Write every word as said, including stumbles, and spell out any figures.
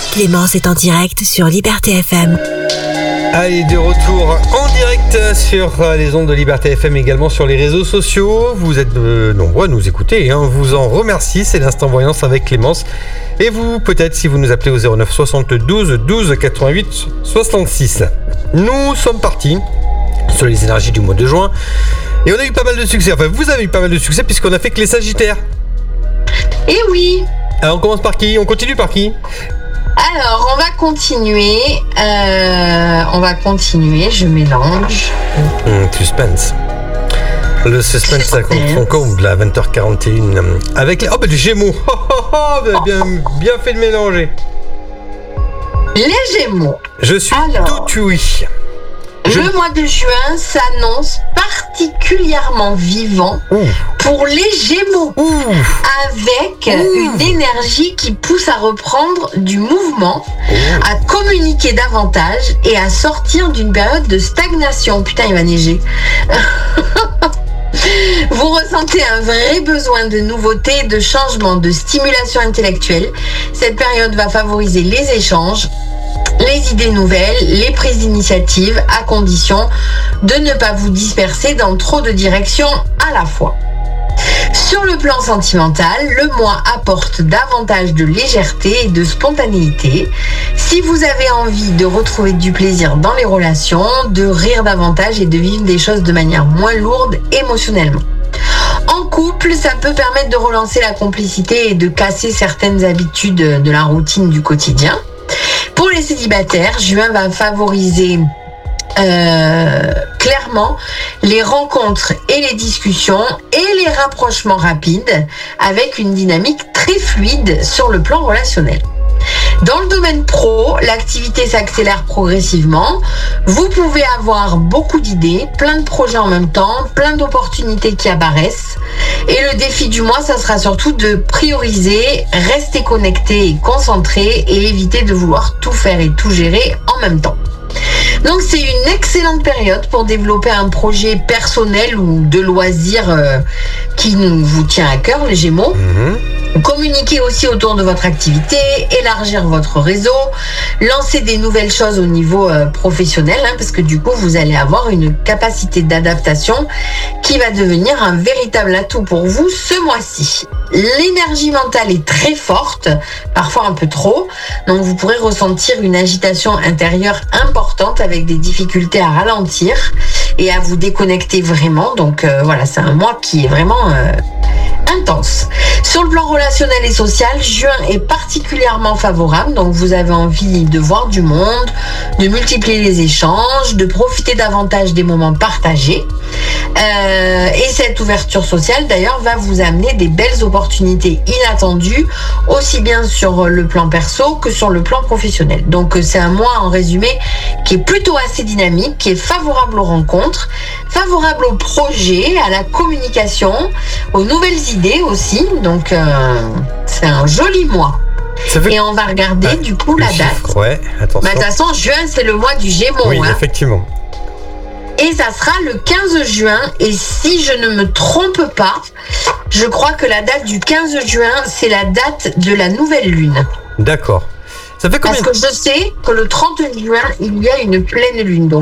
Clémence est en direct sur Liberté F M. Allez, de retour en direct sur les ondes de Liberté F M, également sur les réseaux sociaux. Vous êtes euh, nombreux à nous écouter, hein. On vous en remercie. C'est l'instant voyance avec Clémence. Et vous, peut-être, si vous nous appelez au zéro neuf soixante-douze douze quatre-vingt-huit soixante-six. Nous sommes partis sur les énergies du mois de juin. Et on a eu pas mal de succès. Enfin, vous avez eu pas mal de succès puisqu'on a fait que les Sagittaires. Eh oui. Alors, on commence par qui ? On continue par qui ? Alors, on va continuer. Euh, on va continuer. Je mélange. Mmh, suspense. Le suspense, ça compte son comble à vingt heures quarante et une. Avec les. Oh, bah, les Gémeaux. Oh, oh, oh, vous avez bien, bien fait de mélanger. Les Gémeaux. Je suis Alors, tout oui. Je... Le mois de juin s'annonce particulièrement vivant Ouh. pour les Gémeaux, Ouh. avec Ouh. une énergie qui pousse à reprendre du mouvement, Ouh. à communiquer davantage et à sortir d'une période de stagnation. Putain, il va neiger. Vous ressentez un vrai besoin de nouveautés, de changement, de stimulation intellectuelle. Cette période va favoriser les échanges, les idées nouvelles, les prises d'initiative, à condition de ne pas vous disperser dans trop de directions à la fois. Sur le plan sentimental, le mois apporte davantage de légèreté et de spontanéité. Si vous avez envie de retrouver du plaisir dans les relations, de rire davantage et de vivre des choses de manière moins lourde émotionnellement. En couple, ça peut permettre de relancer la complicité et de casser certaines habitudes de la routine du quotidien. Pour les célibataires, juin va favoriser euh, clairement les rencontres et les discussions et les rapprochements rapides avec une dynamique très fluide sur le plan relationnel. Dans le domaine pro, l'activité s'accélère progressivement. Vous pouvez avoir beaucoup d'idées, plein de projets en même temps, plein d'opportunités qui apparaissent. Et le défi du mois, ça sera surtout de prioriser, rester connecté et concentré et éviter de vouloir tout faire et tout gérer en même temps. Donc c'est une excellente période pour développer un projet personnel ou de loisir euh, qui vous tient à cœur, les Gémeaux. Mmh. Communiquer aussi autour de votre activité, élargir votre réseau, lancer des nouvelles choses au niveau euh, professionnel, hein, parce que du coup vous allez avoir une capacité d'adaptation qui va devenir un véritable atout pour vous ce mois-ci. L'énergie mentale est très forte, parfois un peu trop, donc vous pourrez ressentir une agitation intérieure importante avec des difficultés à ralentir et à vous déconnecter vraiment. Donc euh, voilà, c'est un mois qui est vraiment euh, intense. Sur le plan relationnel et social, juin est particulièrement favorable, donc vous avez envie de voir du monde, de multiplier les échanges, de profiter davantage des moments partagés. Euh, et cette ouverture sociale d'ailleurs va vous amener des belles opportunités inattendues, aussi bien sur le plan perso que sur le plan professionnel. Donc c'est un mois en résumé qui est plutôt assez dynamique, qui est favorable aux rencontres, favorable aux projets, à la communication, aux nouvelles idées aussi. Donc euh, c'est un joli mois. Fait... Et on va regarder ah, du coup la date. Chiffre, ouais, attention. Bah, de toute façon, juin c'est le mois du Gémeaux. Oui, hein. Effectivement. Et ça sera le quinze juin. Et si je ne me trompe pas, je crois que la date du quinze juin, c'est la date de la nouvelle lune. D'accord. Ça fait combien? Parce que je sais que le trente juin, il y a une pleine lune. Donc